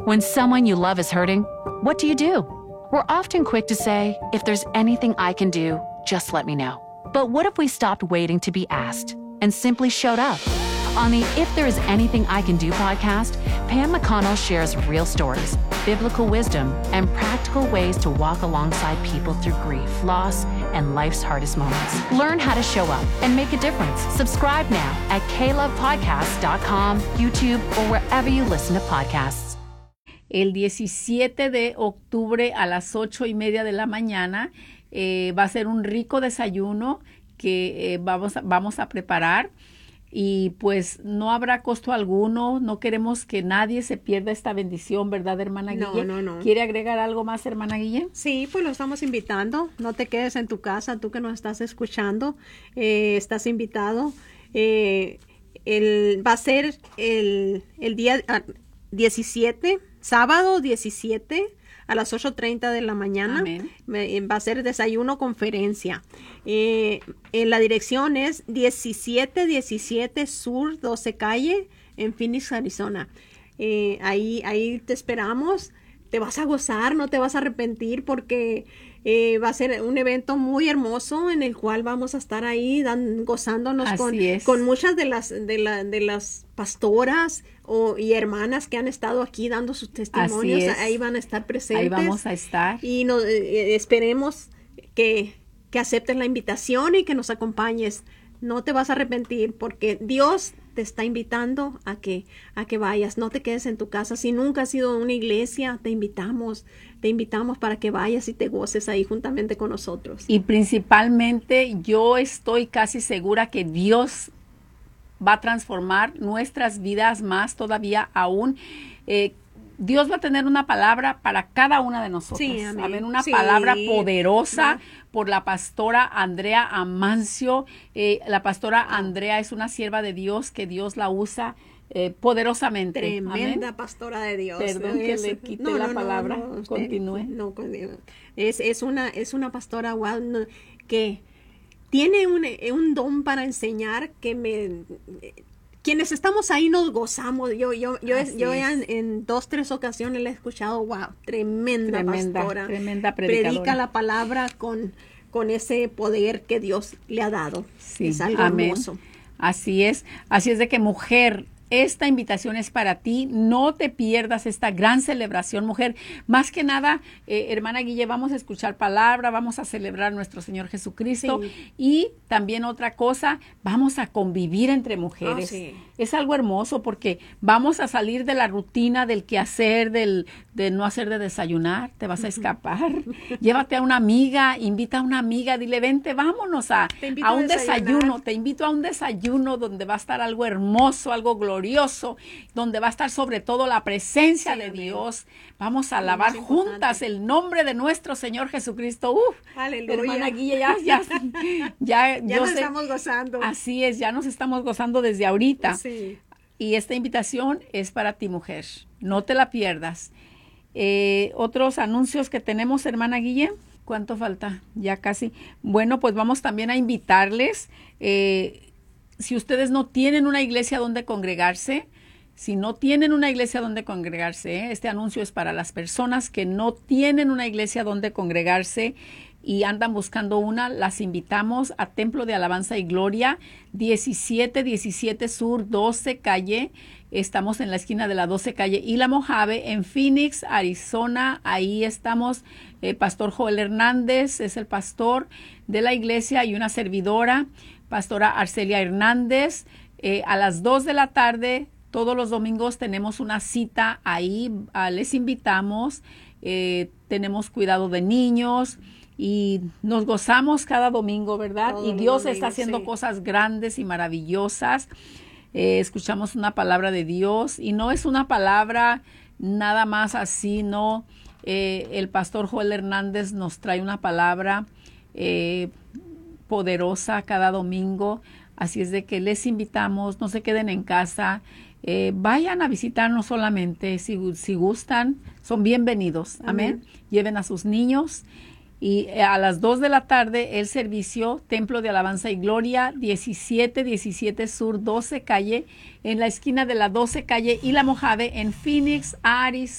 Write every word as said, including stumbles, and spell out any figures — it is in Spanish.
When someone you love is hurting, what do you do? We're often quick to say, if there's anything I can do, just let me know. But what if we stopped waiting to be asked and simply showed up? On the If There Is Anything I Can Do podcast, Pam McConnell shares real stories, biblical wisdom, and practical ways to walk alongside people through grief, loss, and life's hardest moments. Learn how to show up and make a difference. Subscribe now at k love podcast dot com, YouTube, or wherever you listen to podcasts. El diecisiete de octubre a las ocho y media de la mañana eh, va a ser un rico desayuno que eh, vamos, a, vamos a preparar. Y pues no habrá costo alguno, no queremos que nadie se pierda esta bendición, ¿verdad, hermana Guille? No, no, no. ¿Quiere agregar algo más, hermana Guille? Sí, pues lo estamos invitando, no te quedes en tu casa, tú que nos estás escuchando, eh, estás invitado. Eh, el, va a ser el, el día diecisiete, sábado diecisiete, a las ocho treinta de la mañana. Amén. Va a ser desayuno conferencia. Eh, en la dirección es diecisiete diecisiete Sur doce Calle en Phoenix, Arizona. Eh, ahí, ahí te esperamos. Te vas a gozar, no te vas a arrepentir porque eh, va a ser un evento muy hermoso en el cual vamos a estar ahí dan, gozándonos con, con muchas de las de, la, de las pastoras o, y hermanas que han estado aquí dando sus testimonios. Ahí van a estar presentes. Ahí vamos a estar. Y no, eh, esperemos que, que aceptes la invitación y que nos acompañes. No te vas a arrepentir porque Dios te está invitando a que, a que vayas. No te quedes en tu casa. Si nunca has ido a una iglesia, te invitamos. Te invitamos para que vayas y te goces ahí juntamente con nosotros. Y principalmente yo estoy casi segura que Dios va a transformar nuestras vidas más todavía aún. Eh, Dios va a tener una palabra para cada una de nosotros. Sí, amén. Amén. Una sí. palabra poderosa Va. por la pastora Andrea Amancio. Eh, la pastora Andrea es una sierva de Dios que Dios la usa eh, poderosamente. Tremenda Amén. pastora de Dios. Perdón que es, le quite no, la no, palabra. No, no, Continúe. No, es, es, una, es una pastora wow, no, que tiene un, un don para enseñar que me... Quienes estamos ahí nos gozamos. Yo, yo, yo, yo en, en dos, tres ocasiones le he escuchado, wow, tremenda, tremenda pastora. Tremenda predicadora. Predica la palabra con, con ese poder que Dios le ha dado. Sí, es algo amén. hermoso. Así es. Así es de que, mujer, esta invitación es para ti. No te pierdas esta gran celebración, mujer. Más que nada, eh, hermana Guille, vamos a escuchar palabra, vamos a celebrar a nuestro Señor Jesucristo. Sí. Y también otra cosa, vamos a convivir entre mujeres. Oh, sí. Es algo hermoso porque vamos a salir de la rutina del quehacer, del de no hacer de desayunar. Te vas a escapar. Llévate a una amiga, invita a una amiga, dile, vente, vámonos a, a un desayuno. Te invito a un desayuno donde va a estar algo hermoso, algo glorioso, donde va a estar sobre todo la presencia sí, de amén. Dios. Vamos a alabar juntas el nombre de nuestro Señor Jesucristo. Uf, aleluya. Hermana Guille, ya, ya, ya, ya yo nos sé, estamos gozando. Así es, ya nos estamos gozando desde ahorita. Sí. Y esta invitación es para ti, mujer. No te la pierdas. Eh, otros anuncios que tenemos, hermana Guille. ¿Cuánto falta? Ya casi. Bueno, pues vamos también a invitarles. Eh, si ustedes no tienen una iglesia donde congregarse, si no tienen una iglesia donde congregarse, ¿eh? Este anuncio es para las personas que no tienen una iglesia donde congregarse y andan buscando una, las invitamos a Templo de Alabanza y Gloria, diecisiete diecisiete Sur doce Calle. Estamos en la esquina de la doce Calle y la Mojave, en Phoenix, Arizona. Ahí estamos. Eh, Pastor Joel Hernández es el pastor de la iglesia y una servidora, Pastora Arcelia Hernández. Eh, a las dos de la tarde, todos los domingos tenemos una cita ahí. Uh, les invitamos. Eh, tenemos cuidado de niños. Y nos gozamos cada domingo, ¿verdad? Todo y Dios domingo, está haciendo sí. cosas grandes y maravillosas. Eh, escuchamos una palabra de Dios y no es una palabra nada más así, no. Eh, el pastor Joel Hernández nos trae una palabra eh, poderosa cada domingo. Así es de que les invitamos, no se queden en casa. Eh, vayan a visitarnos solamente, si, si gustan, son bienvenidos. Amén. Amén. Lleven a sus niños. Y a las dos de la tarde el servicio Templo de Alabanza y Gloria, diecisiete diecisiete Sur doce Calle, en la esquina de la doce Calle y la Mojave en Phoenix, Arizona.